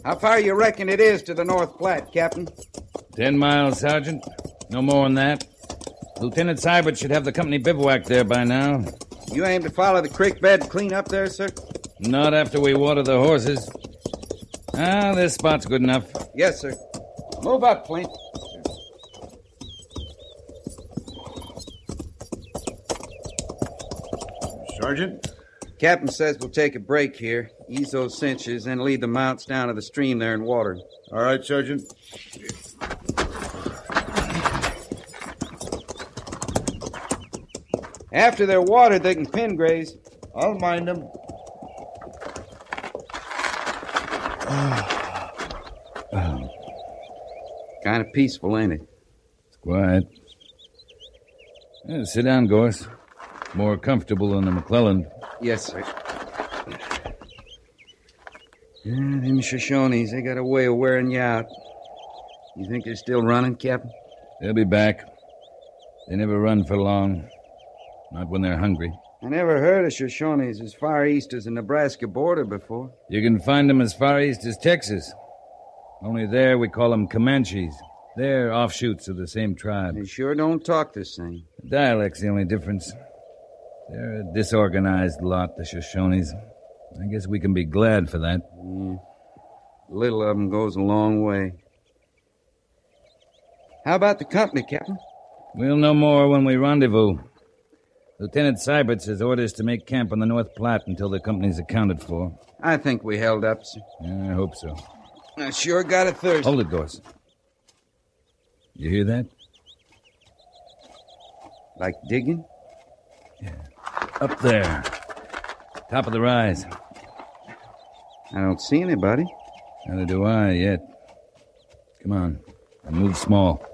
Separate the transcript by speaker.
Speaker 1: How far you reckon it is to the North Platte, Captain?
Speaker 2: 10 miles, Sergeant. No more than that. Lieutenant Seibert should have the company bivouac there by now.
Speaker 1: You aim to follow the creek bed clean up there, sir?
Speaker 2: Not after we water the horses. This spot's good enough.
Speaker 1: Yes, sir. Move up, Flint.
Speaker 3: Sergeant?
Speaker 1: Captain says we'll take a break here, ease those cinches, and lead the mounts down to the stream there and water.
Speaker 3: All right, Sergeant.
Speaker 1: After they're watered, they can pen graze.
Speaker 3: I'll mind them.
Speaker 1: Kind of peaceful, ain't it?
Speaker 2: It's quiet. Sit down, Gorse. More comfortable than the McClellan.
Speaker 1: Yes, sir. Them Shoshones, they got a way of wearing you out. You think they're still running, Captain?
Speaker 2: They'll be back. They never run for long. Not when they're hungry.
Speaker 1: I never heard of Shoshones as far east as the Nebraska border before.
Speaker 2: You can find them as far east as Texas. Only there we call them Comanches. They're offshoots of the same tribe.
Speaker 1: They sure don't talk the same.
Speaker 2: The dialect's the only difference. They're a disorganized lot, the Shoshones. I guess we can be glad for that.
Speaker 1: Yeah. Little of them goes a long way. How about the company, Captain?
Speaker 2: We'll know more when we rendezvous. Lieutenant Seibert has orders to make camp on the North Platte until the company's accounted for.
Speaker 1: I think we held up, sir.
Speaker 2: Yeah, I hope so.
Speaker 1: I sure got a thirst.
Speaker 2: Hold it, Gorse. You hear that?
Speaker 1: Like digging?
Speaker 2: Yeah. Up there. Top of the rise.
Speaker 1: I don't see anybody.
Speaker 2: Neither do I yet. Come on. And move small.